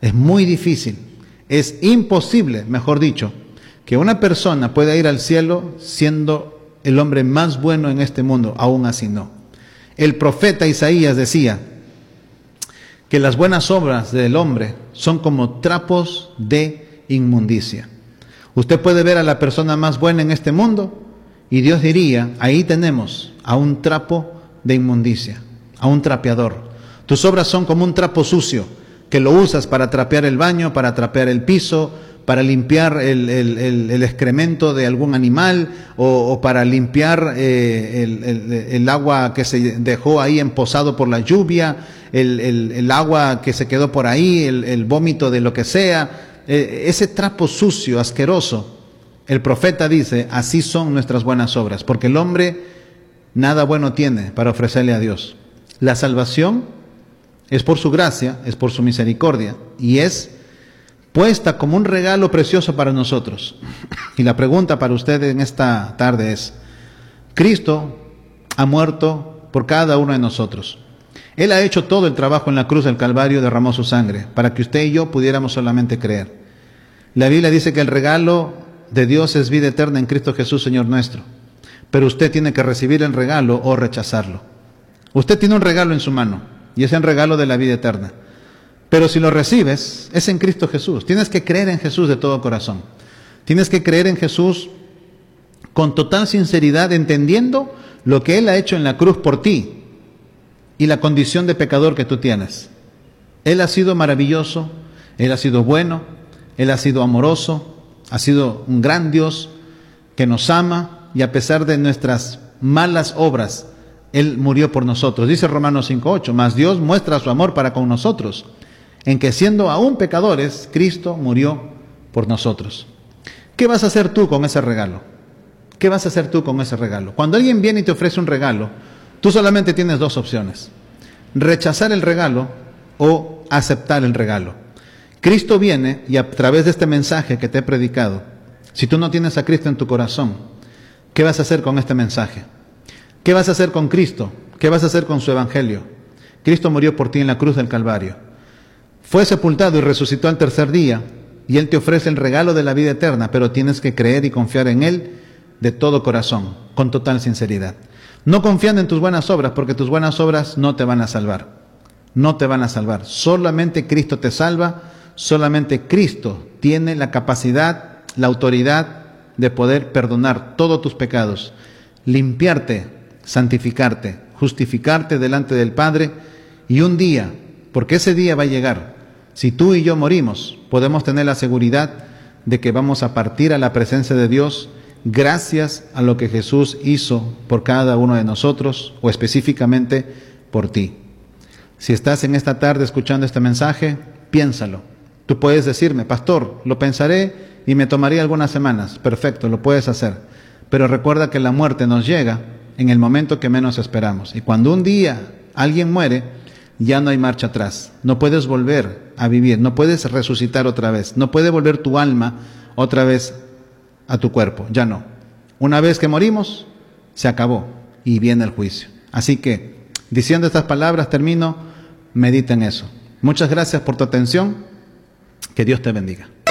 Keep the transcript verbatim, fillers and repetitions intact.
Es muy difícil, es imposible, mejor dicho, que una persona pueda ir al cielo siendo el hombre más bueno en este mundo. Aún así no. El profeta Isaías decía que las buenas obras del hombre son como trapos de inmundicia. Usted puede ver a la persona más buena en este mundo y Dios diría, ahí tenemos a un trapo de inmundicia, a un trapeador. Tus obras son como un trapo sucio que lo usas para trapear el baño, para trapear el piso, para limpiar el, el, el, el excremento de algún animal o, o para limpiar eh, el, el, el agua que se dejó ahí emposado por la lluvia, el, el, el agua que se quedó por ahí, el, el vómito de lo que sea, eh, ese trapo sucio, asqueroso. El profeta dice, así son nuestras buenas obras, porque el hombre nada bueno tiene para ofrecerle a Dios. La salvación es por su gracia, es por su misericordia y es puesta como un regalo precioso para nosotros. Y la pregunta para usted en esta tarde es, Cristo ha muerto por cada uno de nosotros. Él ha hecho todo el trabajo en la cruz del Calvario, derramó su sangre, para que usted y yo pudiéramos solamente creer. La Biblia dice que el regalo de Dios es vida eterna en Cristo Jesús, Señor nuestro. Pero usted tiene que recibir el regalo o rechazarlo. Usted tiene un regalo en su mano, y es el regalo de la vida eterna. Pero si lo recibes, es en Cristo Jesús. Tienes que creer en Jesús de todo corazón. Tienes que creer en Jesús con total sinceridad, entendiendo lo que Él ha hecho en la cruz por ti y la condición de pecador que tú tienes. Él ha sido maravilloso, Él ha sido bueno, Él ha sido amoroso, ha sido un gran Dios que nos ama y a pesar de nuestras malas obras, Él murió por nosotros. Dice Romanos cinco ocho, mas Dios muestra su amor para con nosotros, en que siendo aún pecadores, Cristo murió por nosotros. ¿Qué vas a hacer tú con ese regalo? ¿Qué vas a hacer tú con ese regalo? Cuando alguien viene y te ofrece un regalo, tú solamente tienes dos opciones: rechazar el regalo o aceptar el regalo. Cristo viene y a través de este mensaje que te he predicado, si tú no tienes a Cristo en tu corazón, ¿qué vas a hacer con este mensaje? ¿Qué vas a hacer con Cristo? ¿Qué vas a hacer con su evangelio? Cristo murió por ti en la cruz del Calvario. Fue sepultado y resucitó al tercer día, y Él te ofrece el regalo de la vida eterna, pero tienes que creer y confiar en Él de todo corazón, con total sinceridad. No confiando en tus buenas obras, porque tus buenas obras no te van a salvar. No te van a salvar. Solamente Cristo te salva, solamente Cristo tiene la capacidad, la autoridad de poder perdonar todos tus pecados, limpiarte, santificarte, justificarte delante del Padre, y un día, porque ese día va a llegar, si tú y yo morimos, podemos tener la seguridad de que vamos a partir a la presencia de Dios gracias a lo que Jesús hizo por cada uno de nosotros, o específicamente por ti. Si estás en esta tarde escuchando este mensaje, piénsalo. Tú puedes decirme, pastor, lo pensaré y me tomaría algunas semanas. Perfecto, lo puedes hacer. Pero recuerda que la muerte nos llega en el momento que menos esperamos. Y cuando un día alguien muere, ya no hay marcha atrás. No puedes volver a vivir, no puedes resucitar otra vez, no puede volver tu alma otra vez a tu cuerpo, ya no. Una vez que morimos, se acabó y viene el juicio. Así que, diciendo estas palabras, termino, medita en eso. Muchas gracias por tu atención, que Dios te bendiga.